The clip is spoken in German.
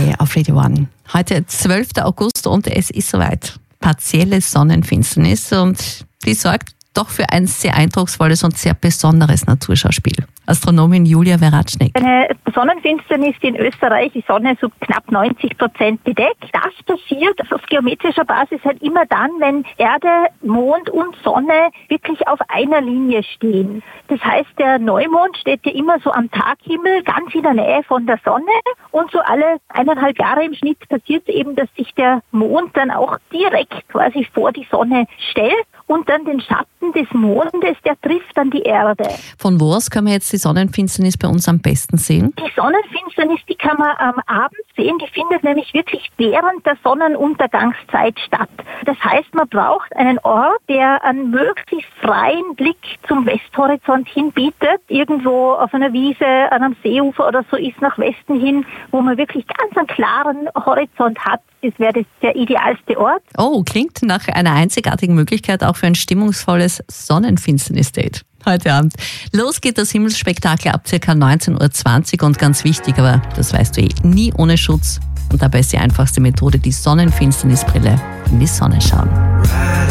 Hi auf Radio One. Heute 12. August und es ist soweit. Partielle Sonnenfinsternis und die sorgt doch für ein sehr eindrucksvolles und sehr besonderes Naturschauspiel. Astronomin Julia Weracznik. Eine Sonnenfinsternis, die in Österreich die Sonne so knapp 90% bedeckt. Das passiert auf geometrischer Basis halt immer dann, wenn Erde, Mond und Sonne wirklich auf einer Linie stehen. Das heißt, der Neumond steht ja immer so am Taghimmel, ganz in der Nähe von der Sonne. Und so alle 1,5 Jahre im Schnitt passiert es eben, dass sich der Mond dann auch direkt quasi vor die Sonne stellt. Und dann den Schatten des Mondes, der trifft dann die Erde. Von wo aus können wir jetzt die Sonnenfinsternis bei uns am besten sehen? Die Sonnenfinsternis, die kann man am Abend sehen. Die findet nämlich wirklich während der Sonnenuntergangszeit statt. Das heißt, man braucht einen Ort, der einen möglichst freien Blick zum Westhorizont hin bietet. Irgendwo auf einer Wiese, an einem Seeufer oder so ist nach Westen hin, wo man wirklich ganz einen klaren Horizont hat. Das wäre der idealste Ort. Oh, klingt nach einer einzigartigen Möglichkeit auch für ein stimmungsvolles Sonnenfinsternis-Date. Heute Abend. Los geht das Himmelsspektakel ab ca. 19.20 Uhr und ganz wichtig, aber das weißt du nie ohne Schutz. Und dabei ist die einfachste Methode die Sonnenfinsternisbrille in die Sonne schauen.